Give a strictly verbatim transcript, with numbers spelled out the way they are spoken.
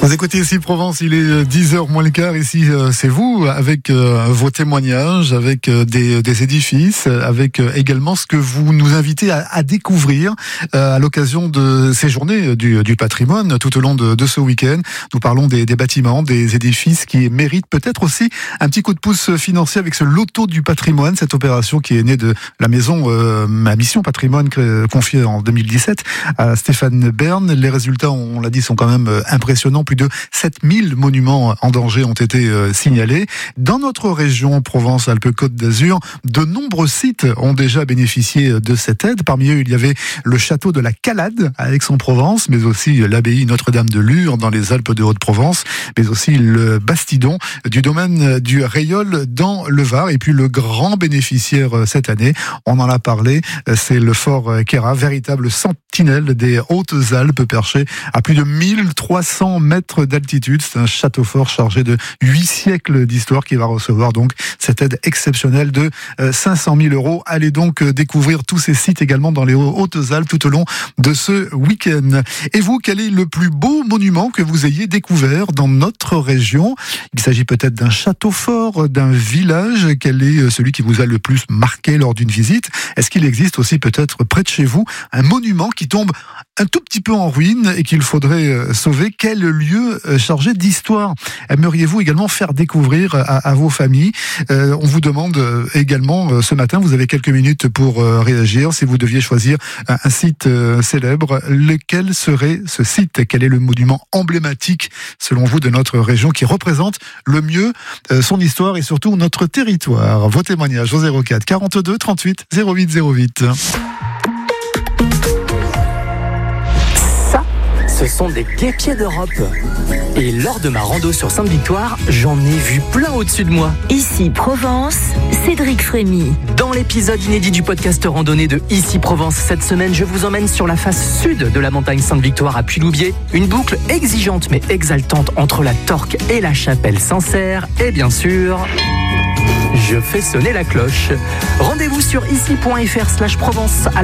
Vous écoutez ici Provence, il est dix heures moins le quart. Ici, c'est vous, avec vos témoignages, avec des, des édifices, avec également ce que vous nous invitez à, à découvrir à l'occasion de ces journées du, du patrimoine tout au long de, de ce week-end. Nous parlons des, des bâtiments, des édifices qui méritent peut-être aussi un petit coup de pouce financier avec ce loto du patrimoine, cette opération qui est née de la maison euh, ma mission patrimoine confiée en deux mille dix-sept à Stéphane Bern. Les résultats, on l'a dit, sont quand même impressionnants. Plus de sept mille monuments en danger ont été euh, signalés. Dans notre région Provence-Alpes-Côte d'Azur, de nombreux sites ont déjà bénéficié de cette aide. Parmi eux, il y avait le château de la Calade à Aix-en-Provence, mais aussi l'abbaye Notre-Dame de Lure dans les Alpes de Haute-Provence, mais aussi le Bastidon du domaine du Rayol dans le Var. Et puis le grand bénéficiaire cette année, on en a parlé, c'est le fort Queyras, véritable sentinelle des Hautes-Alpes, perché à plus de mille trois cents mètres d'altitude. C'est un château fort chargé de huit siècles d'histoire qui va recevoir donc cette aide exceptionnelle de cinq cent mille euros. Allez donc découvrir tous ces sites également dans les Hautes-Alpes tout au long de ce week-end. Et vous, quel est le plus beau monument que vous ayez découvert dans notre région? Il s'agit peut-être d'un château fort, d'un village. Quel est celui qui vous a le plus marqué lors d'une visite? Est-ce qu'il existe aussi peut-être près de chez vous un monument qui tombe un tout petit peu en ruine et qu'il faudrait sauver? Quel lieu chargé d'histoire aimeriez-vous également faire découvrir à, à vos familles? euh, On vous demande également ce matin, vous avez quelques minutes pour euh, réagir. Si vous deviez choisir un, un site euh, célèbre, lequel serait ce site? Quel est le monument emblématique selon vous de notre région qui représente le mieux euh, son histoire et surtout notre territoire? Vos témoignages au zéro quatre quarante-deux trente-huit zéro huit zéro huit. Ce sont des guêpiers d'Europe. Et lors de ma rando sur Sainte-Victoire, j'en ai vu plein au-dessus de moi. Ici Provence, Cédric Frémy. Dans l'épisode inédit du podcast randonnée de Ici Provence, cette semaine, je vous emmène sur la face sud de la montagne Sainte-Victoire à Puy-Loubier. Une boucle exigeante mais exaltante entre la Torque et la Chapelle Sancerre. Et bien sûr, je fais sonner la cloche. Rendez-vous sur ici point f r slash Provence.